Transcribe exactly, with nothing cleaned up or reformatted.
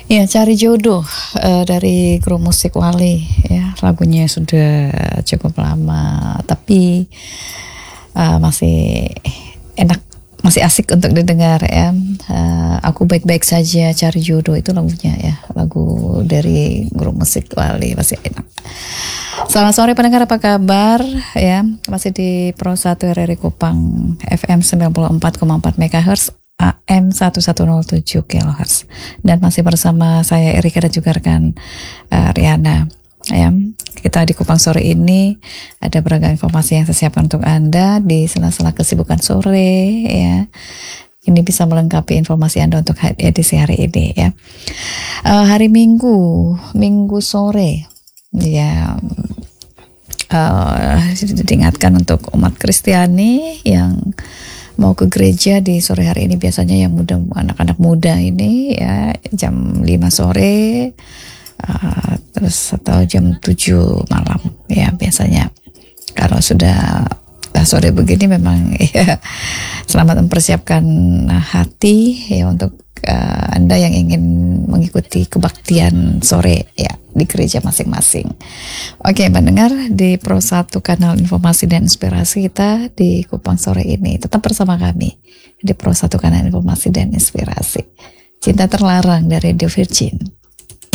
Ya, Cari Jodoh eh, dari grup musik Wali ya. Lagunya sudah cukup lama tapi eh, masih enak, masih asik untuk didengar ya. Eh, aku baik-baik saja, Cari Jodoh itu lagunya ya. Lagu dari grup musik Wali masih enak. Selamat sore pendengar, apa kabar ya? Masih di Pro satu R R I Kupang F M sembilan puluh empat koma empat megahertz, A M seribu nol tujuh kilohertz, dan masih bersama saya Erika dan juga rekan uh, Riana ya. Kita di Kupang sore ini ada beragam informasi yang saya siapkan untuk Anda di sela-sela kesibukan sore ya. Ini bisa melengkapi informasi Anda untuk edisi hari ini ya. Uh, hari Minggu, Minggu sore ya, uh, diingatkan untuk umat Kristiani yang mau ke gereja di sore hari ini, biasanya yang muda, anak-anak muda ini ya, jam lima sore uh, terus atau jam tujuh malam ya biasanya. Kalau sudah sore begini memang ya, selamat mempersiapkan hati ya untuk uh, Anda yang ingin mengikuti kebaktian sore ya di gereja masing-masing. Oke, mendengar di Pro satu kanal informasi dan inspirasi kita di Kupang sore ini. Tetap bersama kami di Pro satu kanal informasi dan inspirasi. Cinta terlarang dari Radio Virgin.